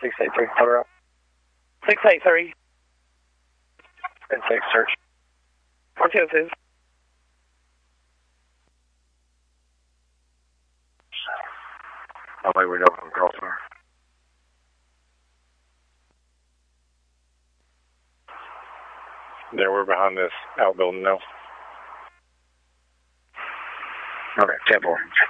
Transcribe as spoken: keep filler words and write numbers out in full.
six eight three, cover up. six eight three. And six, search. four two two. I'll wait, we're over from crossfire. Yeah, we're behind this outbuilding now. Okay, ten four.